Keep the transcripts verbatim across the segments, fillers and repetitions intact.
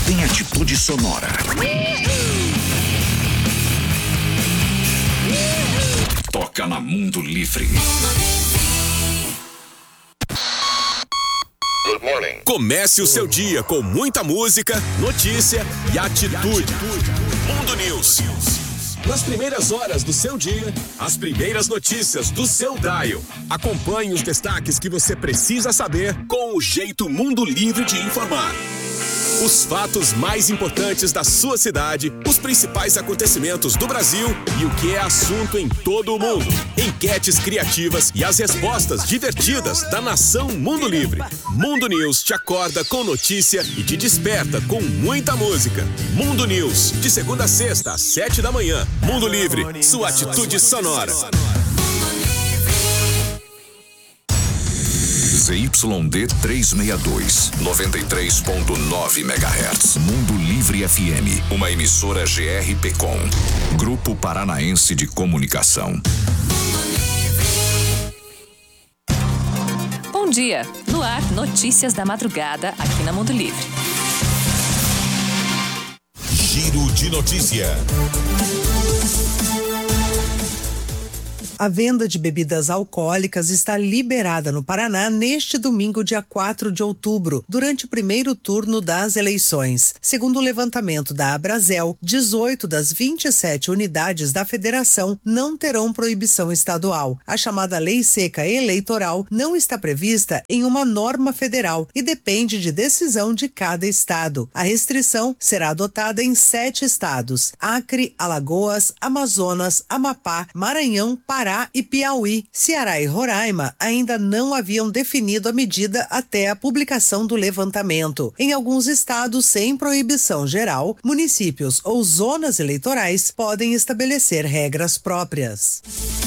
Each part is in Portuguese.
tem atitude sonora. Toca na Mundo Livre. Good morning. Comece o seu dia com muita música, notícia e atitude. Mundo News. Nas primeiras horas do seu dia, as primeiras notícias do seu dial. Acompanhe os destaques que você precisa saber com o jeito Mundo Livre de informar. Os fatos mais importantes da sua cidade, os principais acontecimentos do Brasil e o que é assunto em todo o mundo. Enquetes criativas e as respostas divertidas da nação Mundo Livre. Mundo News te acorda com notícia e te desperta com muita música. Mundo News, de segunda a sexta, às sete da manhã. Mundo Livre, sua atitude sonora. Z Y D trezentos e sessenta e dois, noventa e três ponto nove megahertz. Mundo Livre F M, uma emissora G R P com Grupo Paranaense de Comunicação. Bom dia, no ar, notícias da madrugada aqui na Mundo Livre. Giro de notícia. A venda de bebidas alcoólicas está liberada no Paraná neste domingo, dia quatro de outubro, durante o primeiro turno das eleições. Segundo o levantamento da Abrazel, dezoito das vinte e sete unidades da federação não terão proibição estadual. A chamada Lei Seca Eleitoral não está prevista em uma norma federal e depende de decisão de cada estado. A restrição será adotada em sete estados: Acre, Alagoas, Amazonas, Amapá, Maranhão, Pará e Piauí. Ceará e Roraima ainda não haviam definido a medida até a publicação do levantamento. Em alguns estados sem proibição geral, municípios ou zonas eleitorais podem estabelecer regras próprias.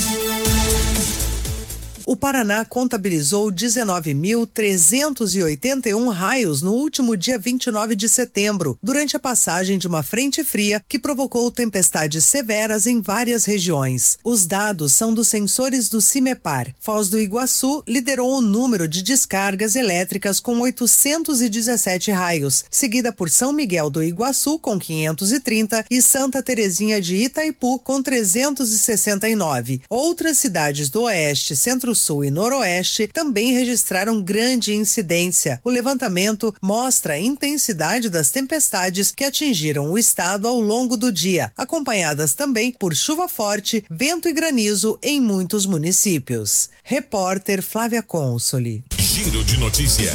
O Paraná contabilizou dezenove mil trezentos e oitenta e um raios no último dia vinte e nove de setembro, durante a passagem de uma frente fria que provocou tempestades severas em várias regiões. Os dados são dos sensores do CIMEPAR. Foz do Iguaçu liderou o número de descargas elétricas com oitocentos e dezessete raios, seguida por São Miguel do Iguaçu com quinhentos e trinta e Santa Terezinha de Itaipu com trezentos e sessenta e nove. Outras cidades do Oeste, Centro Sul e Noroeste também registraram grande incidência. O levantamento mostra a intensidade das tempestades que atingiram o estado ao longo do dia, acompanhadas também por chuva forte, vento e granizo em muitos municípios. Repórter Flávia Consoli. Giro de notícia.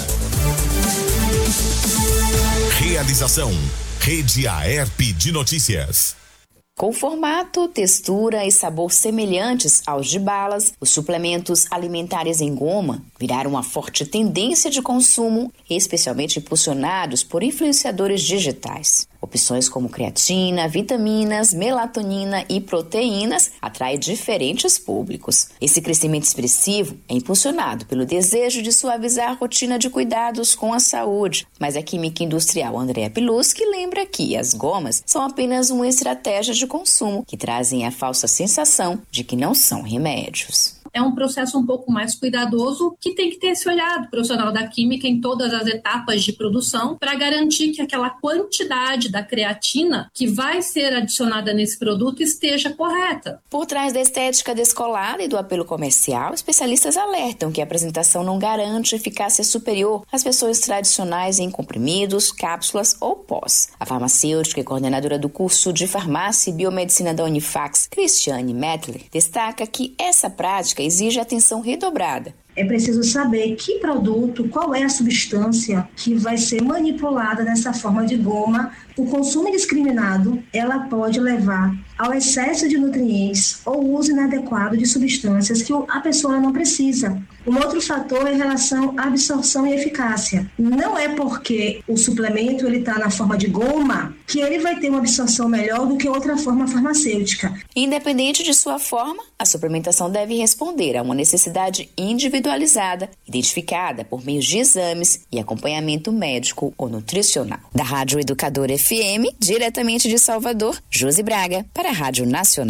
Realização: Rede Aerp de Notícias. Com formato, textura e sabor semelhantes aos de balas, os suplementos alimentares em goma viraram uma forte tendência de consumo, especialmente impulsionados por influenciadores digitais. Opções como creatina, vitaminas, melatonina e proteínas atraem diferentes públicos. Esse crescimento expressivo é impulsionado pelo desejo de suavizar a rotina de cuidados com a saúde, mas a química industrial Andrea Piluski lembra que as gomas são apenas uma estratégia de consumo que trazem a falsa sensação de que não são remédios. É um processo um pouco mais cuidadoso que tem que ter esse olhar do profissional da química em todas as etapas de produção para garantir que aquela quantidade da creatina que vai ser adicionada nesse produto esteja correta. Por trás da estética descolada e do apelo comercial, especialistas alertam que a apresentação não garante eficácia superior às versões tradicionais em comprimidos, cápsulas ou pós. A farmacêutica e coordenadora do curso de Farmácia e Biomedicina da Unifax, Cristiane Mettler, destaca que essa prática exige atenção redobrada. É preciso saber que produto, qual é a substância que vai ser manipulada nessa forma de goma. O consumo indiscriminado, ela pode levar ao excesso de nutrientes ou uso inadequado de substâncias que a pessoa não precisa. Um outro fator é em relação à absorção e eficácia. Não é porque o suplemento ele está na forma de goma que ele vai ter uma absorção melhor do que outra forma farmacêutica. Independente de sua forma, a suplementação deve responder a uma necessidade individualizada, identificada por meio de exames e acompanhamento médico ou nutricional. Da Rádio Educador F M, diretamente de Salvador, Josi Braga, para a Rádio Nacional.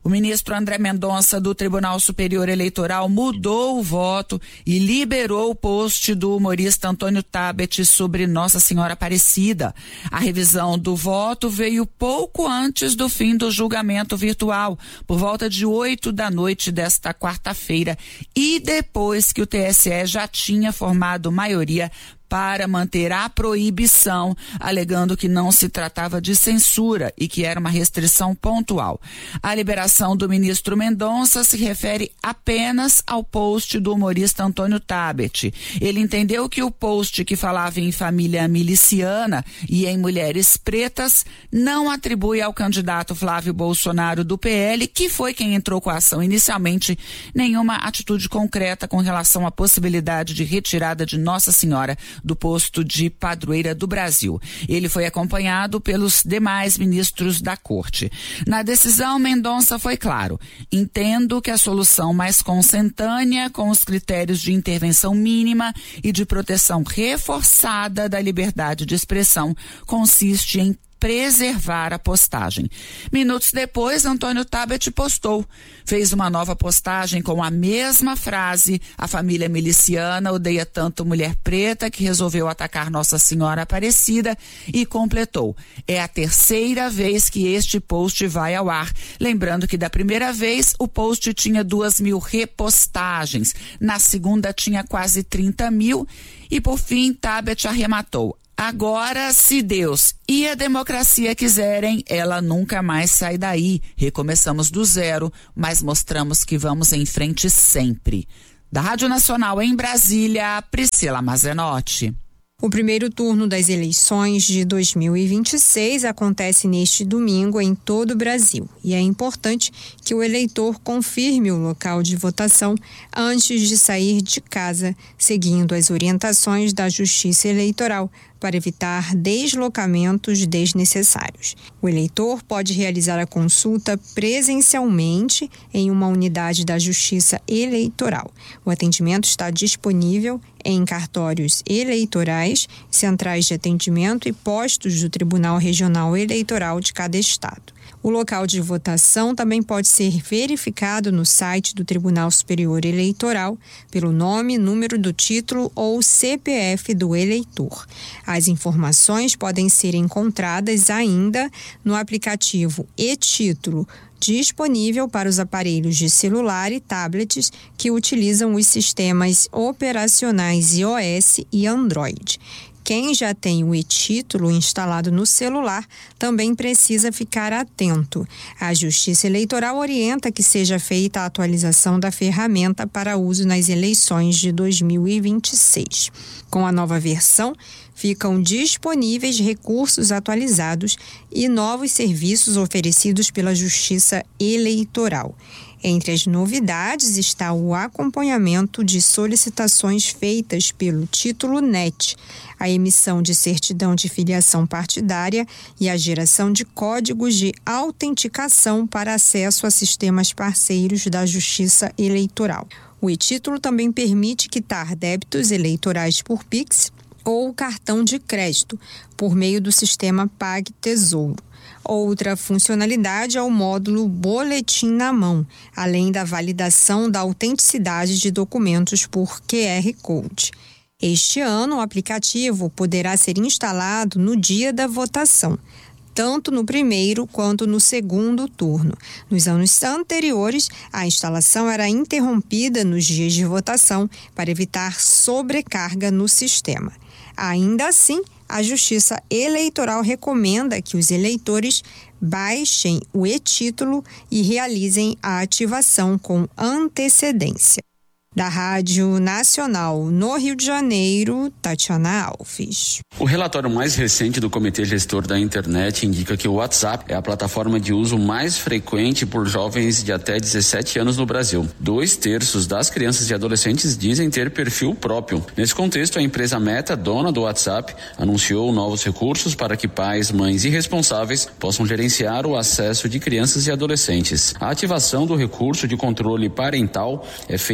O ministro André Mendonça do Tribunal Superior Eleitoral mudou o voto e liberou o post do humorista Antônio Tabet sobre Nossa Senhora Aparecida. A revisão do voto veio pouco antes do fim do julgamento virtual, por volta de oito da noite desta quarta-feira, e depois que o T S E já tinha formado maioria para manter a proibição, alegando que não se tratava de censura e que era uma restrição pontual. A liberação do ministro Mendonça se refere apenas ao post do humorista Antônio Tabet. Ele entendeu que o post que falava em família miliciana e em mulheres pretas não atribui ao candidato Flávio Bolsonaro do P L, que foi quem entrou com a ação inicialmente, nenhuma atitude concreta com relação à possibilidade de retirada de Nossa Senhora do posto de padroeira do Brasil. Ele foi acompanhado pelos demais ministros da Corte. Na decisão, Mendonça foi claro: entendo que a solução mais consentânea, com os critérios de intervenção mínima e de proteção reforçada da liberdade de expressão, consiste em preservar a postagem. Minutos depois, Antônio Tabet postou. Fez uma nova postagem com a mesma frase: a família miliciana odeia tanto mulher preta que resolveu atacar Nossa Senhora Aparecida, e completou: é a terceira vez que este post vai ao ar. Lembrando que da primeira vez o post tinha duas mil repostagens, na segunda tinha quase trinta mil, e por fim Tabet arrematou: agora, se Deus e a democracia quiserem, ela nunca mais sai daí. Recomeçamos do zero, mas mostramos que vamos em frente sempre. Da Rádio Nacional em Brasília, Priscila Mazenotti. O primeiro turno das eleições de dois mil e vinte e seis acontece neste domingo em todo o Brasil, e é importante que o eleitor confirme o local de votação antes de sair de casa, seguindo as orientações da Justiça Eleitoral, para evitar deslocamentos desnecessários. O eleitor pode realizar a consulta presencialmente em uma unidade da Justiça Eleitoral. O atendimento está disponível em cartórios eleitorais, centrais de atendimento e postos do Tribunal Regional Eleitoral de cada estado. O local de votação também pode ser verificado no site do Tribunal Superior Eleitoral pelo nome, número do título ou C P F do eleitor. As informações podem ser encontradas ainda no aplicativo e-Título, disponível para os aparelhos de celular e tablets que utilizam os sistemas operacionais iOS e Android. Quem já tem o e-Título instalado no celular também precisa ficar atento. A Justiça Eleitoral orienta que seja feita a atualização da ferramenta para uso nas eleições de dois mil e vinte e seis. Com a nova versão, ficam disponíveis recursos atualizados e novos serviços oferecidos pela Justiça Eleitoral. Entre as novidades está o acompanhamento de solicitações feitas pelo Título N E T, a emissão de certidão de filiação partidária e a geração de códigos de autenticação para acesso a sistemas parceiros da Justiça Eleitoral. O e-Título também permite quitar débitos eleitorais por Pix ou cartão de crédito, por meio do sistema PagTesouro. Outra funcionalidade é o módulo Boletim na Mão, além da validação da autenticidade de documentos por Q R Code. Este ano, o aplicativo poderá ser instalado no dia da votação, tanto no primeiro quanto no segundo turno. Nos anos anteriores, a instalação era interrompida nos dias de votação para evitar sobrecarga no sistema. Ainda assim, a Justiça Eleitoral recomenda que os eleitores baixem o e-Título e realizem a ativação com antecedência. Da Rádio Nacional no Rio de Janeiro, Tatiana Alves. O relatório mais recente do Comitê Gestor da Internet indica que o WhatsApp é a plataforma de uso mais frequente por jovens de até dezessete anos no Brasil. Dois terços das crianças e adolescentes dizem ter perfil próprio. Nesse contexto, a empresa Meta, dona do WhatsApp, anunciou novos recursos para que pais, mães e responsáveis possam gerenciar o acesso de crianças e adolescentes. A ativação do recurso de controle parental é feita vinculada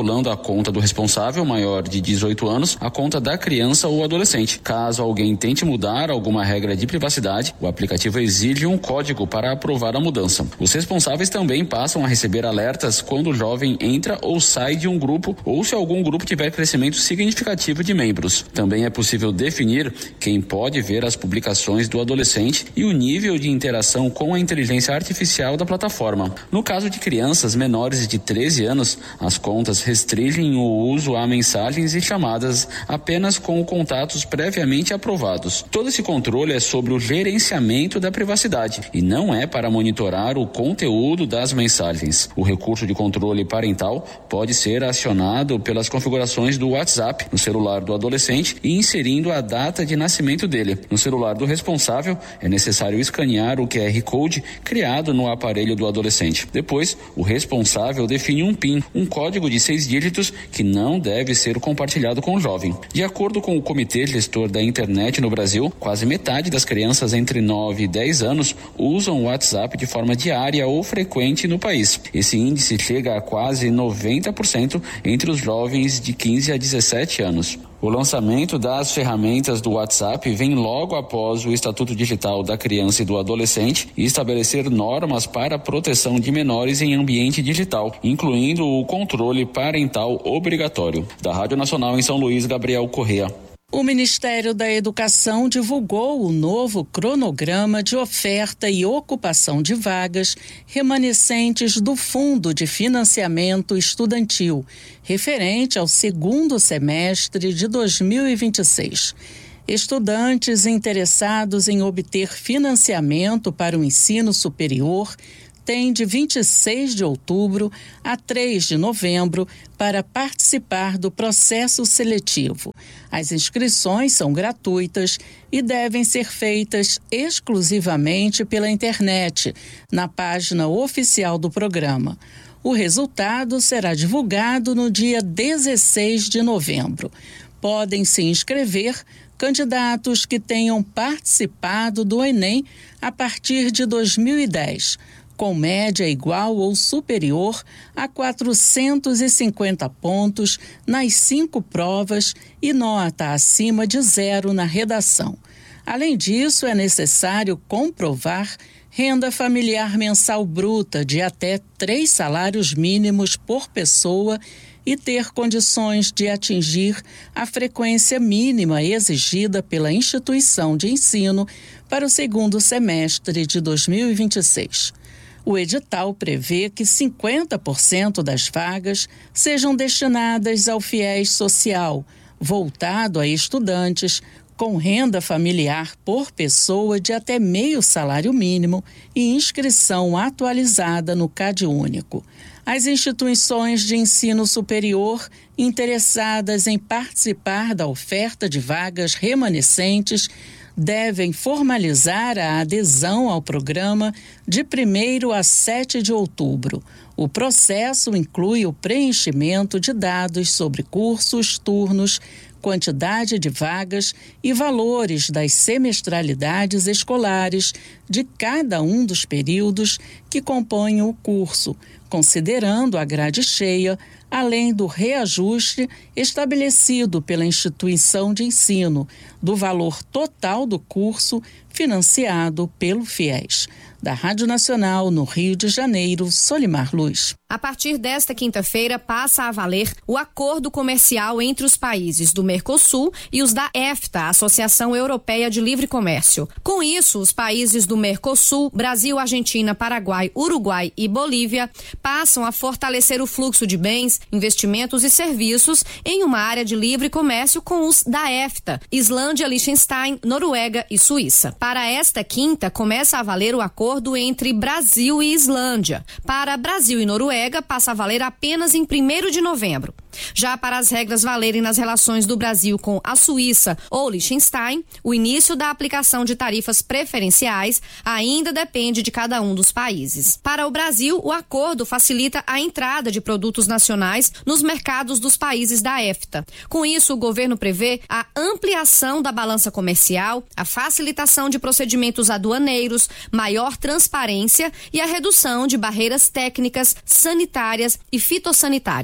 vinculando a conta do responsável maior de dezoito anos à conta da criança ou adolescente. Caso alguém tente mudar alguma regra de privacidade, o aplicativo exige um código para aprovar a mudança. Os responsáveis também passam a receber alertas quando o jovem entra ou sai de um grupo ou se algum grupo tiver crescimento significativo de membros. Também é possível definir quem pode ver as publicações do adolescente e o nível de interação com a inteligência artificial da plataforma. No caso de crianças menores de treze anos, as contas restringem o uso a mensagens e chamadas apenas com contatos previamente aprovados. Todo esse controle é sobre o gerenciamento da privacidade e não é para monitorar o conteúdo das mensagens. O recurso de controle parental pode ser acionado pelas configurações do WhatsApp no celular do adolescente e inserindo a data de nascimento dele. No celular do responsável, é necessário escanear o Q R Code criado no aparelho do adolescente. Depois, o responsável define um PIN, um código de seis dígitos que não deve ser compartilhado com o jovem. De acordo com o Comitê Gestor da Internet no Brasil, quase metade das crianças entre nove e dez anos usam o WhatsApp de forma diária ou frequente no país. Esse índice chega a quase noventa por cento entre os jovens de quinze a dezessete anos. O lançamento das ferramentas do WhatsApp vem logo após o Estatuto Digital da Criança e do Adolescente e estabelecer normas para a proteção de menores em ambiente digital, incluindo o controle parental obrigatório. Da Rádio Nacional em São Luís, Gabriel Correa. O Ministério da Educação divulgou o novo cronograma de oferta e ocupação de vagas remanescentes do Fundo de Financiamento Estudantil, referente ao segundo semestre de dois mil e vinte e seis. Estudantes interessados em obter financiamento para o ensino superior têm de vinte e seis de outubro a três de novembro para participar do processo seletivo. As inscrições são gratuitas e devem ser feitas exclusivamente pela internet, na página oficial do programa. O resultado será divulgado no dia dezesseis de novembro. Podem se inscrever candidatos que tenham participado do Enem a partir de dois mil e dez, com média igual ou superior a quatrocentos e cinquenta pontos nas cinco provas e nota acima de zero na redação. Além disso, é necessário comprovar renda familiar mensal bruta de até três salários mínimos por pessoa e ter condições de atingir a frequência mínima exigida pela instituição de ensino para o segundo semestre de dois mil e vinte e seis. O edital prevê que cinquenta por cento das vagas sejam destinadas ao fiéis social, voltado a estudantes com renda familiar por pessoa de até meio salário mínimo e inscrição atualizada no CadÚnico. As instituições de ensino superior interessadas em participar da oferta de vagas remanescentes devem formalizar a adesão ao programa de primeiro a sete de outubro. O processo inclui o preenchimento de dados sobre cursos, turnos, quantidade de vagas e valores das semestralidades escolares de cada um dos períodos que compõem o curso, considerando a grade cheia, além do reajuste estabelecido pela instituição de ensino do valor total do curso financiado pelo FIES. Da Rádio Nacional, no Rio de Janeiro, Solimar Luz. A partir desta quinta-feira, passa a valer o acordo comercial entre os países do Mercosul e os da EFTA, Associação Europeia de Livre Comércio. Com isso, os países do Mercosul, Brasil, Argentina, Paraguai, Uruguai e Bolívia, passam a fortalecer o fluxo de bens, investimentos e serviços em uma área de livre comércio com os da EFTA, Islândia, Liechtenstein, Noruega e Suíça. Para esta quinta, começa a valer o acordo entre Brasil e Islândia. Para Brasil e Noruega, passa a valer apenas em primeiro de novembro. Já para as regras valerem nas relações do Brasil com a Suíça ou Liechtenstein, o início da aplicação de tarifas preferenciais ainda depende de cada um dos países. Para o Brasil, o acordo facilita a entrada de produtos nacionais nos mercados dos países da EFTA. Com isso, o governo prevê a ampliação da balança comercial, a facilitação de procedimentos aduaneiros, maior transparência e a redução de barreiras técnicas, sanitárias e fitossanitárias.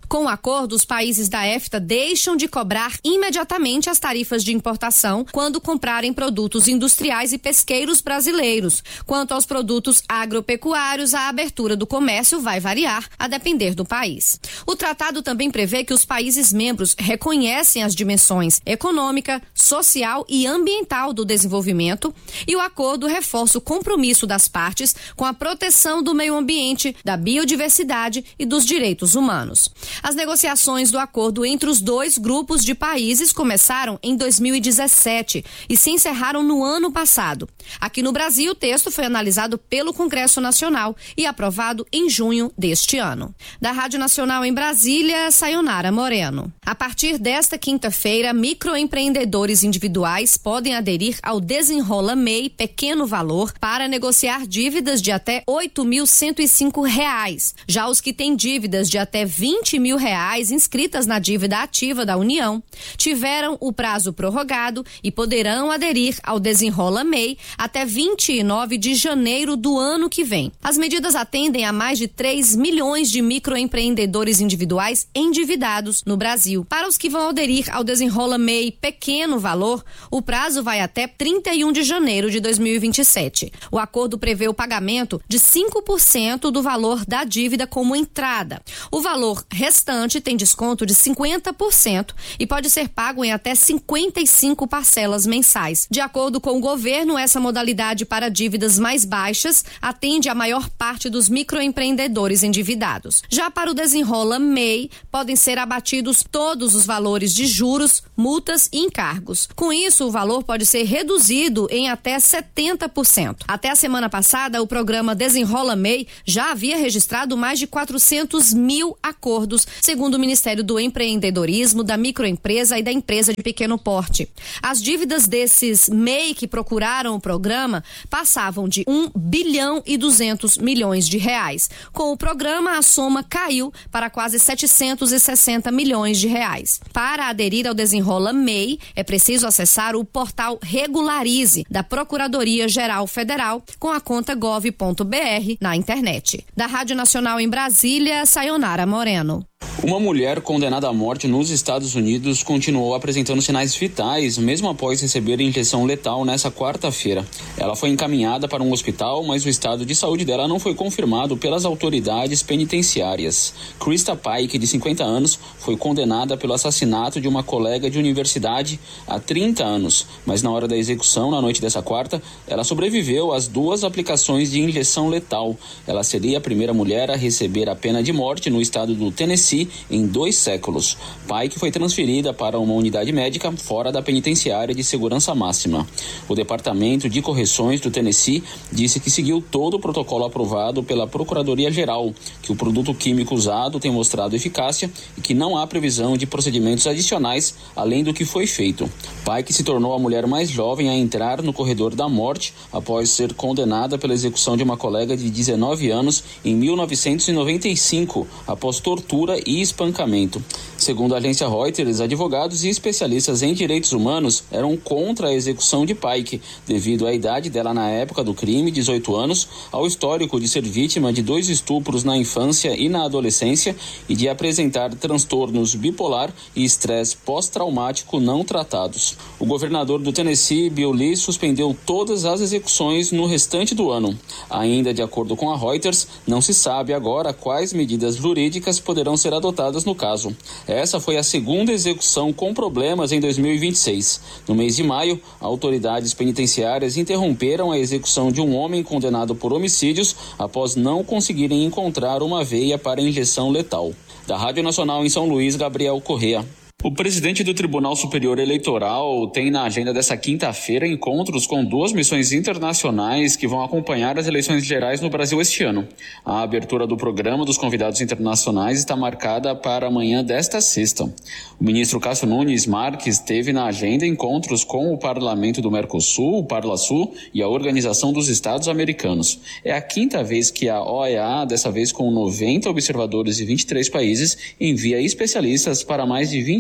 Com o acordo, os países da EFTA deixam de cobrar imediatamente as tarifas de importação quando comprarem produtos industriais e pesqueiros brasileiros. Quanto aos produtos agropecuários, a abertura do comércio vai variar a depender do país. O tratado também prevê que os países membros reconhecem as dimensões econômica, social e ambiental do desenvolvimento, e o acordo reforça o compromisso das partes com a proteção do meio ambiente, da biodiversidade e dos direitos humanos. As negociações do acordo entre os dois grupos de países começaram em dois mil e dezessete e se encerraram no ano passado. Aqui no Brasil, o texto foi analisado pelo Congresso Nacional e aprovado em junho deste ano. Da Rádio Nacional em Brasília, Sayonara Moreno. A partir desta quinta-feira, microempreendedores individuais podem aderir ao Desenrola M E I Pequeno Valor para negociar dívidas de até oito mil cento e cinco reais. Já os que têm dívidas de até vinte mil reais inscritas na dívida ativa da União tiveram o prazo prorrogado e poderão aderir ao Desenrola M E I até vinte e nove de janeiro do ano que vem. As medidas atendem a mais de três milhões de microempreendedores individuais endividados no Brasil. Para os que vão aderir ao Desenrola M E I Pequeno Valor, o prazo vai até trinta e um de janeiro de dois mil e vinte e sete. O acordo prevê o pagamento de cinco por cento do valor da dívida como entrada. O valor restante tem desconto de cinquenta por cento e pode ser pago em até cinquenta e cinco parcelas mensais. De acordo com o governo, essa modalidade para dívidas mais baixas atende a maior parte dos microempreendedores endividados. Já para o Desenrola M E I, podem ser abatidos todos os valores de juros, multas e encargos. Com isso, o valor pode ser reduzido em até setenta por cento. Até a semana passada, o programa Desenrola M E I já havia registrado mais de quatrocentos mil acordos, segundo o Ministério do Empreendedorismo, da Microempresa e da Empresa de Pequeno Porte. As dívidas desses M E I que procuraram o programa passavam de um bilhão e duzentos milhões de reais. Com o programa, a soma caiu para quase setecentos e sessenta milhões de reais. Para aderir ao Desenrola M E I, é preciso acessar o portal Regularize da Procuradoria-Geral Federal com a conta gov ponto br na internet. Da Rádio Nacional em Brasília, Sayonara Moreno. Uma mulher condenada à morte nos Estados Unidos continuou apresentando sinais vitais, mesmo após receber injeção letal nessa quarta-feira. Ela foi encaminhada para um hospital, mas o estado de saúde dela não foi confirmado pelas autoridades penitenciárias. Krista Pike, de cinquenta anos, foi condenada pelo assassinato de uma colega de universidade há trinta anos, mas na hora da execução, na noite dessa quarta, ela sobreviveu às duas aplicações de injeção letal. Ela seria a primeira mulher a receber a pena de morte no estado do Tennessee em dois séculos. Pike foi transferida para uma unidade médica fora da penitenciária de segurança máxima. O Departamento de Correções do Tennessee disse que seguiu todo o protocolo aprovado pela Procuradoria-Geral, que o produto químico usado tem mostrado eficácia e que não há previsão de procedimentos adicionais além do que foi feito. Pike se tornou a mulher mais jovem a entrar no corredor da morte após ser condenada pela execução de uma colega de dezenove anos em mil novecentos e noventa e cinco, após tortura e espancamento. Segundo a agência Reuters, advogados e especialistas em direitos humanos eram contra a execução de Pike, devido à idade dela na época do crime, dezoito anos, ao histórico de ser vítima de dois estupros na infância e na adolescência e de apresentar transtornos bipolar e estresse pós-traumático não tratados. O governador do Tennessee, Bill Lee, suspendeu todas as execuções no restante do ano. Ainda de acordo com a Reuters, não se sabe agora quais medidas jurídicas poderão ser adotadas no caso. Essa foi a segunda execução com problemas em dois mil e vinte e seis. No mês de maio, autoridades penitenciárias interromperam a execução de um homem condenado por homicídios após não conseguirem encontrar uma veia para injeção letal. Da Rádio Nacional em São Luís, Gabriel Correa. O presidente do Tribunal Superior Eleitoral tem na agenda dessa quinta-feira encontros com duas missões internacionais que vão acompanhar as eleições gerais no Brasil este ano. A abertura do programa dos convidados internacionais está marcada para amanhã desta sexta. O ministro Cássio Nunes Marques teve na agenda encontros com o Parlamento do Mercosul, o Parlasul e a Organização dos Estados Americanos. É a quinta vez que a O E A, dessa vez com noventa observadores de vinte e três países, envia especialistas para mais de vinte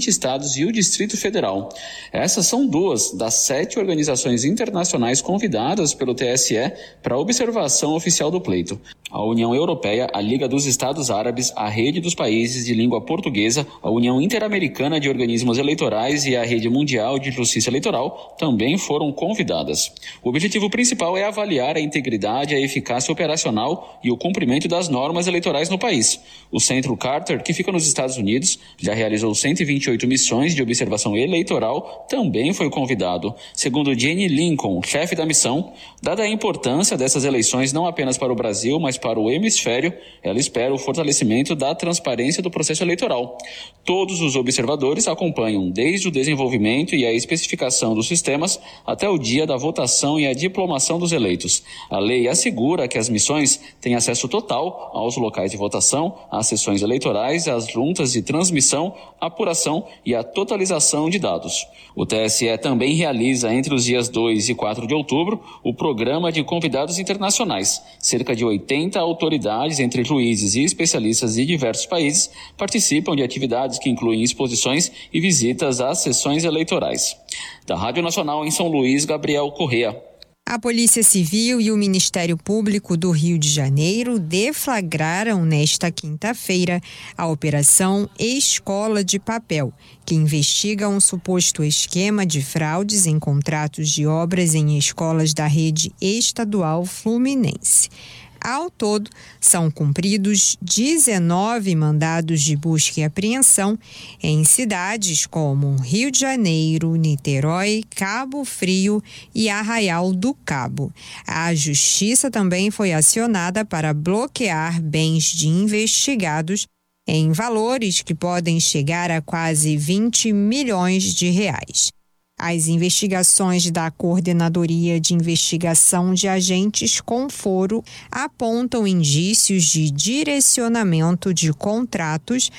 vinte estados e o Distrito Federal. Essas são duas das sete organizações internacionais convidadas pelo T S E para observação oficial do pleito: a União Europeia, a Liga dos Estados Árabes, a Rede dos Países de Língua Portuguesa, a União Interamericana de Organismos Eleitorais e a Rede Mundial de Justiça Eleitoral também foram convidadas. O objetivo principal é avaliar a integridade, a eficácia operacional e o cumprimento das normas eleitorais no país. O Centro Carter, que fica nos Estados Unidos, já realizou cento e vinte e oito missões de observação eleitoral, também foi convidado. Segundo Jenny Lincoln, chefe da missão, dada a importância dessas eleições não apenas para o Brasil, mas para o hemisfério, ela espera o fortalecimento da transparência do processo eleitoral. Todos os observadores acompanham desde o desenvolvimento e a especificação dos sistemas até o dia da votação e a diplomação dos eleitos. A lei assegura que as missões têm acesso total aos locais de votação, às sessões eleitorais, às juntas de transmissão, apuração e a totalização de dados. O T S E também realiza entre os dias dois e quatro de outubro o programa de convidados internacionais. Cerca de oitenta autoridades, entre juízes e especialistas de diversos países, participam de atividades que incluem exposições e visitas às sessões eleitorais. Da Rádio Nacional em São Luís, Gabriel Correa. A Polícia Civil e o Ministério Público do Rio de Janeiro deflagraram nesta quinta-feira a Operação Escola de Papel, que investiga um suposto esquema de fraudes em contratos de obras em escolas da rede estadual fluminense. Ao todo, são cumpridos dezenove mandados de busca e apreensão em cidades como Rio de Janeiro, Niterói, Cabo Frio e Arraial do Cabo. A Justiça também foi acionada para bloquear bens de investigados em valores que podem chegar a quase vinte milhões de reais. As investigações da Coordenadoria de Investigação de Agentes com Foro apontam indícios de direcionamento de contratos,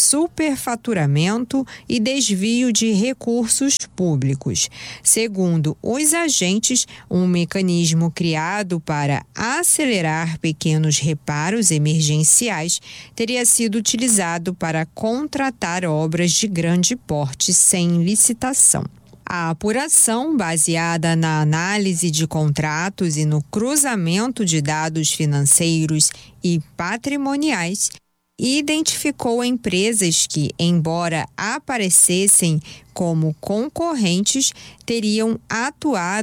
superfaturamento e desvio de recursos públicos. Segundo os agentes, um mecanismo criado para acelerar pequenos reparos emergenciais teria sido utilizado para contratar obras de grande porte sem licitação. A apuração, baseada na análise de contratos e no cruzamento de dados financeiros e patrimoniais, identificou empresas que, embora aparecessem como concorrentes, teriam atuado